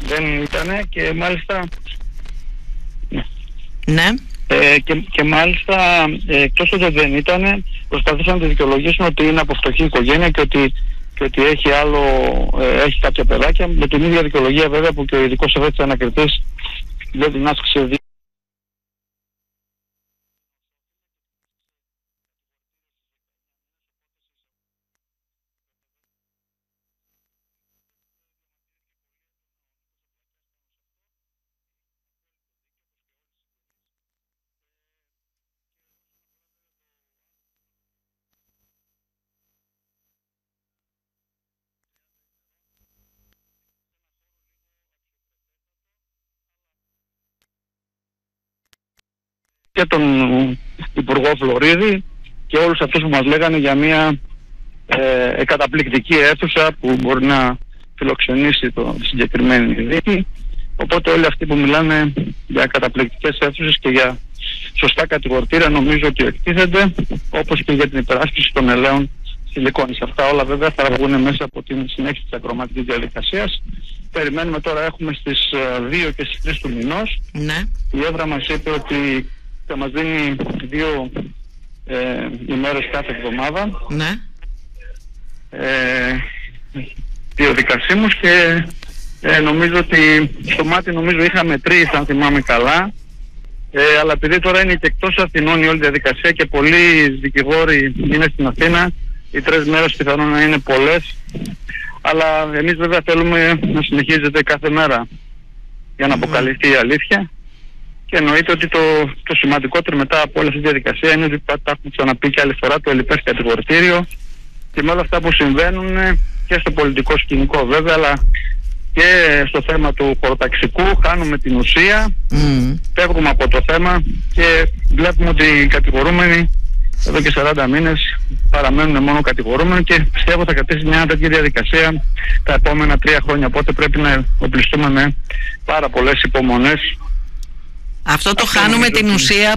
δεν ήτανε και μάλιστα... Ναι. Και μάλιστα εκτός ότι δεν ήτανε, προσπαθήσαν να τη δικαιολογήσουν ότι είναι από φτωχή οικογένεια και ότι έχει κάποια παιδάκια, με την ίδια δικαιολογία βέβαια που και ο ειδικός ευαίσθητος ανακριτής δεν την άσκησε και τον Υπουργό Φλωρίδη και όλους αυτούς που μας λέγανε για μια καταπληκτική αίθουσα που μπορεί να φιλοξενήσει τη συγκεκριμένη δίκη. Οπότε όλοι αυτοί που μιλάνε για καταπληκτικές αίθουσες και για σωστά κατηγορητήρια νομίζω ότι εκτίθενται, όπως και για την υπεράσπιση των ελαίων στη Λυκόνισσα. Αυτά όλα βέβαια θα βγουν μέσα από την συνέχιση της ακροματικής διαδικασίας. Περιμένουμε τώρα, έχουμε στις 2 και στις 3 του μηνός. Ναι. Η Εύρα μας είπε ότι θα μας δίνει 2 ημέρες κάθε εβδομάδα. Ναι. 2 δικασίμους και νομίζω ότι στο μάτι είχαμε 3 αν θυμάμαι καλά, αλλά επειδή τώρα είναι και εκτός Αθηνών η όλη διαδικασία και πολλοί δικηγόροι είναι στην Αθήνα, οι 3 μέρες πιθανόν να είναι πολλές, αλλά εμείς βέβαια θέλουμε να συνεχίζεται κάθε μέρα για να αποκαλυφθεί η αλήθεια. Και εννοείται ότι το σημαντικότερο μετά από όλη αυτή τη διαδικασία είναι ότι τα έχουμε ξαναπεί και άλλη φορά, το ελλειπές κατηγορητήριο και με όλα αυτά που συμβαίνουν και στο πολιτικό σκηνικό βέβαια, αλλά και στο θέμα του χωροταξικού χάνουμε την ουσία, φεύγουμε από το θέμα και βλέπουμε ότι οι κατηγορούμενοι εδώ και 40 μήνες παραμένουν μόνο κατηγορούμενοι και πιστεύω θα κρατήσει μια τέτοια διαδικασία τα επόμενα 3 χρόνια, οπότε πρέπει να οπλιστούμε με πάρα πολλές υπομονές. Αυτό το χάνουμε την ουσία